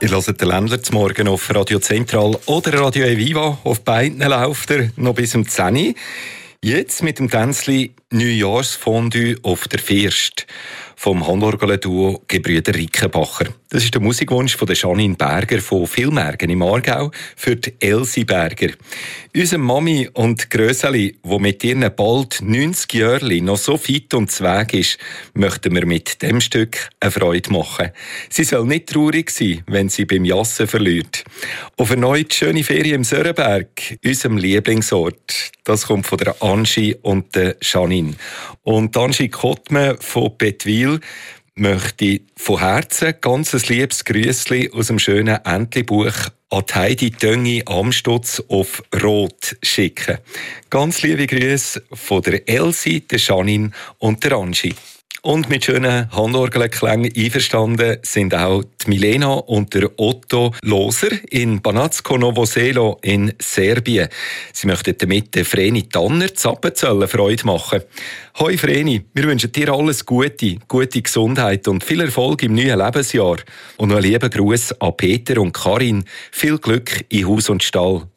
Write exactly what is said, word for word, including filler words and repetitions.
Ihr hört den Ländler zum Morgen auf Radio Zentral oder Radio Eviva. Auf beiden läuft er noch bis um zehn Uhr. Jetzt mit dem Tänzli Neujahrsfondue auf der First vom Handorgel-Duo Gebrüder Rickenbacher. Das ist der Musikwunsch von der Janine Berger von Villmergen im Aargau für die Elsie Berger. Unsere Mami und Gröseli, die mit ihren bald neunzig Jahren noch so fit und zweg ist, möchten wir mit dem Stück eine Freude machen. Sie soll nicht traurig sein, wenn sie beim Jassen verliert. Auf erneut schöne Ferien im Sörenberg, unserem Lieblingsort. Das kommt von der Angie und der Janine. Und Angie Kottmann von Bettwil möchte von Herzen ganz ein liebes Grüssli aus dem schönen Entli-Buch an die Heidi Döngi Amstutz auf Rot schicken. Ganz liebe Grüße von der Elsie, der Janine und der Angie. Und mit schönen Handorgelklängen einverstanden sind auch die Milena und der Otto Loser in Banatsko Novo Selo in Serbien. Sie möchten damit den Vreni Tanner Zappenzellen Freude machen. Hoi Vreni, wir wünschen dir alles Gute, gute Gesundheit und viel Erfolg im neuen Lebensjahr. Und noch einen lieben Gruß an Peter und Karin. Viel Glück in Haus und Stall.